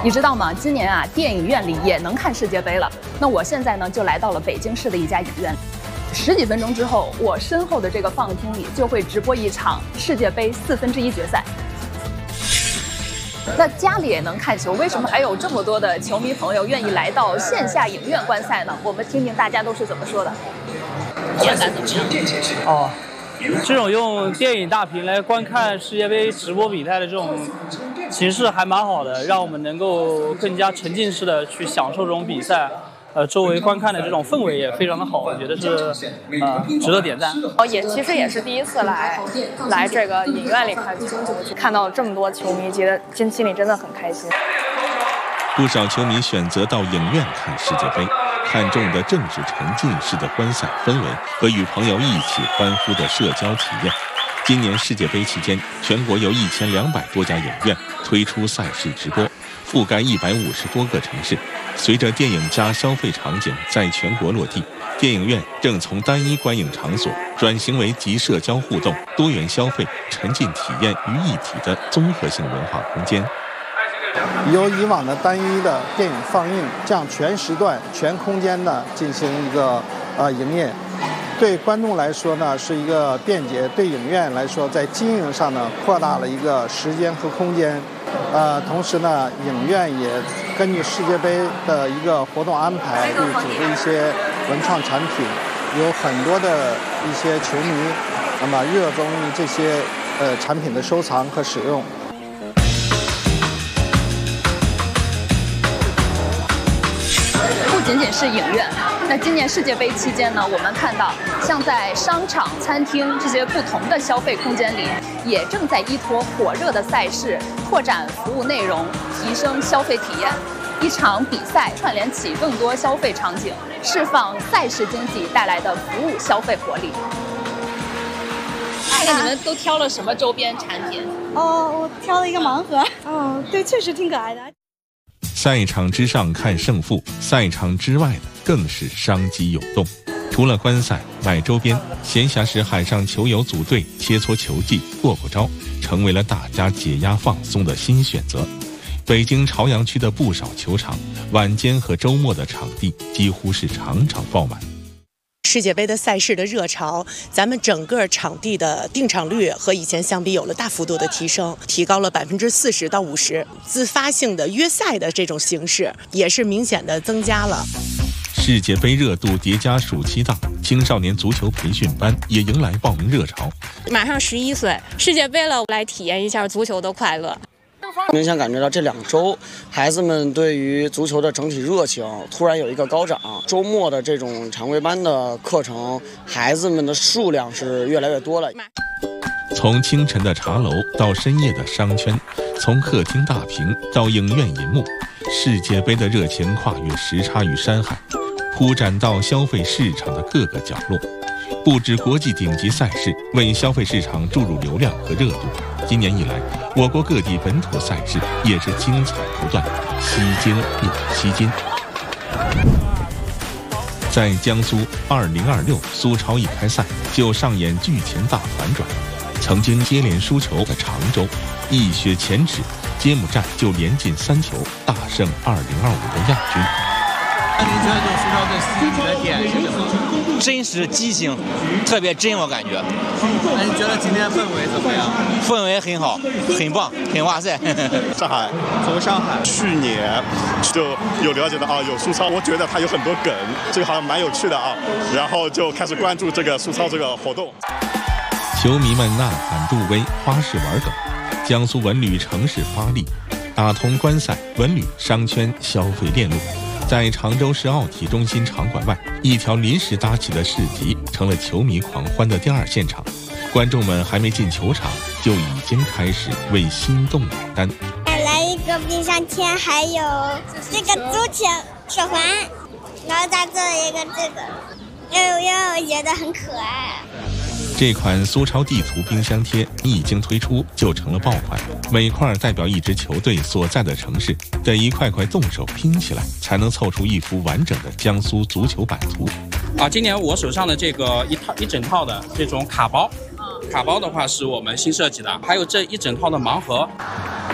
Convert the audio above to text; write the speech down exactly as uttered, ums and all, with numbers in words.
你知道吗？今年啊，电影院里也能看世界杯了。那我现在呢，就来到了北京市的一家影院。十几分钟之后，我身后的这个放映厅里就会直播一场世界杯四分之一决赛。那家里也能看球，为什么还有这么多的球迷朋友愿意来到线下影院观赛呢？我们听听大家都是怎么说的。体验感怎么样？ 哦。这种用电影大屏来观看世界杯直播比赛的这种形式还蛮好的，让我们能够更加沉浸式的去享受这种比赛。呃，周围观看的这种氛围也非常的好，我觉得是呃值得点赞。 哦，也其实也是第一次来来这个影院里看球，看到这么多球迷，觉得真心里真的很开心。 不少球迷选择到影院看世界杯，看重的正是沉浸式的观赛氛围和与朋友一起欢呼的社交体验。今年世界杯期间，全国有一千两百多家影院推出赛事直播，覆盖一百五十多个城市。随着电影加消费场景在全国落地，电影院正从单一观影场所转型为集社交互动、多元消费、沉浸体验于一体的综合性文化空间。 由以往的单一的电影放映，这样全时段、全空间的进行一个呃营业，对观众来说呢是一个便捷，对影院来说在经营上呢扩大了一个时间和空间。呃，同时呢，影院也根据世界杯的一个活动安排，对组织一些文创产品，有很多的一些球迷，那么热衷于这些呃产品的收藏和使用。 不仅仅是影院，那今年世界杯期间呢，我们看到像在商场、餐厅这些不同的消费空间里，也正在依托火热的赛事，拓展服务内容，提升消费体验。一场比赛串联起更多消费场景，释放赛事经济带来的服务消费活力。那你们都挑了什么周边产品？ 哦，我挑了一个盲盒。哦，对，确实挺可爱的。 赛场之上看胜负，赛场之外的更是商机涌动。除了观赛、买周边，闲暇时海上球友组队切磋球技、过过招，成为了大家解压放松的新选择。北京朝阳区的不少球场，晚间和周末的场地几乎是场场爆满。 世界杯的赛事的热潮，咱们整个场地的订场率和以前相比有了大幅度的提升，提高了百分之四十到五十。自发性的约赛的这种形式也是明显的增加了。 世界杯热度叠加暑期档，青少年足球培训班也迎来报名热潮。 马上十一岁，世界杯了，来体验一下足球的快乐。 明显感觉到这两周孩子们对于足球的整体热情突然有一个高涨，周末的这种常规班的课程，孩子们的数量是越来越多了。 从清晨的茶楼到深夜的商圈，从客厅大屏到影院银幕，世界杯的热情跨越时差与山海，铺展到消费市场的各个角落。不止国际顶级赛事为消费市场注入流量和热度，今年以来，我国各地本土赛事也是精彩不断，吸金又吸金。在江苏二零二六苏超一开赛就上演剧情大反转，曾经接连输球的常州，一雪前耻，揭幕战就连进三球，大胜二零二五的亚军。 那您觉得这苏超最吸引你的点是什么？ 真实激情，特别真，我感觉。 那你觉得今天氛围怎么样？ 氛围很好，很棒，很哇塞。 上海， 从上海。 去年就有了解到啊，有苏超，我觉得它有很多梗，这个好像蛮有趣的啊，然后就开始关注这个苏超这个活动。 球迷们呐喊助威，花式玩梗，江苏文旅城市发力，打通观赛、文旅、商圈消费链路。在常州市奥体中心场馆外，一条临时搭起的市集成了球迷狂欢的第二现场。观众们还没进球场，就已经开始为心动买单。 来一个冰箱贴，还有这个足球手环，然后再做一个这个，因为因为我觉得很可爱。 这款苏超地图冰箱贴一经推出就成了爆款，每块代表一支球队所在的城市，得一块块动手拼起来，才能凑出一幅完整的江苏足球版图。 啊，今年我手上的这个一套一整套的这种卡包，卡包的话是我们新设计的，还有这一整套的盲盒。